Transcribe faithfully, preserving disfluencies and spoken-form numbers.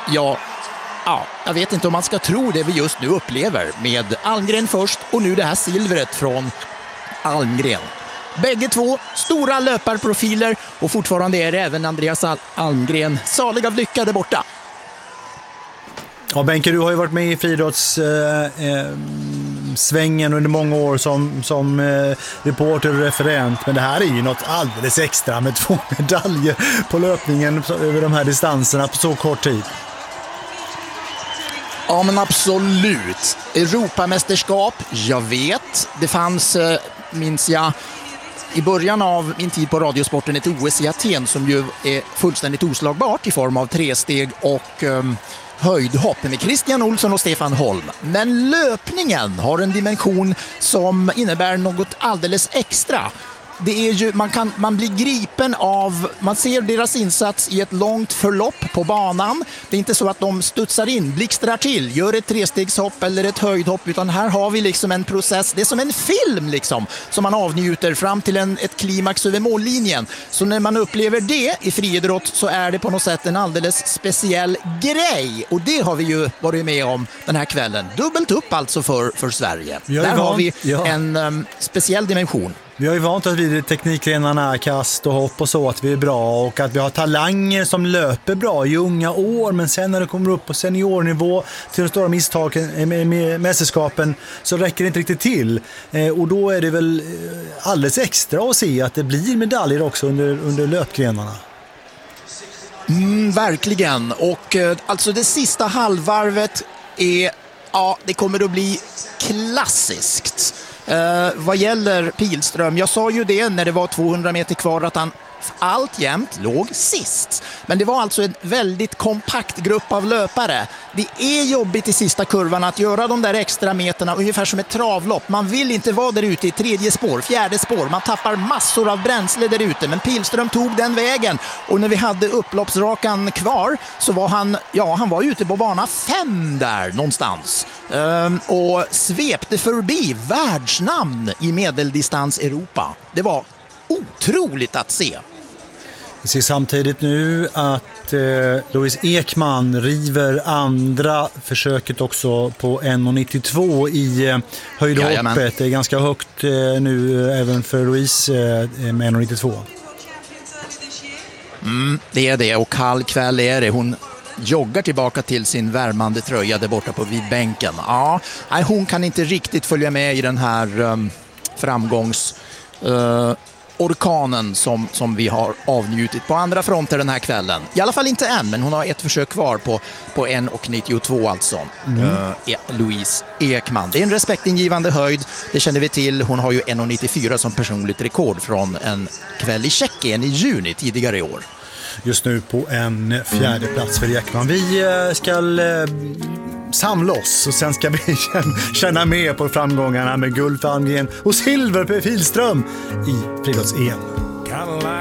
Ja, ja, jag vet inte om man ska tro det vi just nu upplever med Almgren först och nu det här silvret från Almgren. Bägge två stora löparprofiler och fortfarande är det även Andreas Almgren salig av lycka där borta. Ja, Benke, du har ju varit med i friidrottssvängen eh, under många år som, som eh, reporter och referent, men det här är ju något alldeles extra med två medaljer på löpningen över de här distanserna på så kort tid. Ja, men absolut. Europamästerskap, jag vet. Det fanns, minns jag, i början av min tid på Radiosporten ett O S i Aten som ju är fullständigt oslagbart i form av tresteg och um, höjdhopp med Christian Olsson och Stefan Holm. Men löpningen har en dimension som innebär något alldeles extra. Det är ju, man, kan, man blir gripen av, man ser deras insats i ett långt förlopp på banan. Det är inte så att de studsar in, blixtrar till, gör ett trestegshopp eller ett höjdhopp, utan här har vi liksom en process, det är som en film liksom, som man avnjuter fram till en, ett klimax över mållinjen. Så när man upplever det i friidrott så är det på något sätt en alldeles speciell grej, och det har vi ju varit med om den här kvällen. Dubbelt upp alltså för, för Sverige. Där har vi ja. en um, speciell dimension. Vi har ju vant oss vid teknikgrenarna, kast och hopp och så, att vi är bra och att vi har talanger som löper bra i unga år, men sen när det kommer upp på seniornivå till de stora misstagen med, med mästerskapen så räcker det inte riktigt till. Eh, och då är det väl alldeles extra att se att det blir medaljer också under, under löpgrenarna. Mm, verkligen. Och eh, alltså det sista halvvarvet är, ja, det kommer att bli klassiskt. Uh, vad gäller Pilström, jag sa ju det när det var tvåhundra meter kvar att han alltjämt låg sist. Men det var alltså en väldigt kompakt grupp av löpare. Det är jobbigt i sista kurvan att göra de där extra meterna ungefär som ett travlopp. Man vill inte vara där ute i tredje spår, fjärde spår. Man tappar massor av bränsle där ute. Men Pilström tog den vägen. Och när vi hade upploppsrakan kvar så var han, ja, han var ute på bana fem där någonstans. Um, och svepte förbi världsnamn i medeldistans Europa. Det var otroligt att se. Vi ser samtidigt nu att eh, Louise Ekman river andra försöket också på en nittiotvå i eh, höjdhoppet. Jajamän. Det är ganska högt eh, nu även för Louise eh, med en nittiotvå. Mm, det är det, och kall kväll är det. Hon joggar tillbaka till sin värmande tröja där borta på vid bänken. Ja, nej, hon kan inte riktigt följa med i den här um, framgångs... Uh, orkanen som, som vi har avnjutit på andra fronter den här kvällen. I alla fall inte än, men hon har ett försök kvar på, på en nittiotvå alltså. Mm. Uh, Louise Ekman. Det är en respektingivande höjd, det känner vi till. Hon har ju en nittiofyra som personligt rekord från en kväll i Tjeckien i juni tidigare i år. Just nu på en fjärde plats för Ekman. Vi ska eh, samla oss och sen ska vi känna med på framgångarna med guld för Almgren och silver för Pilström i friidrotts-E M.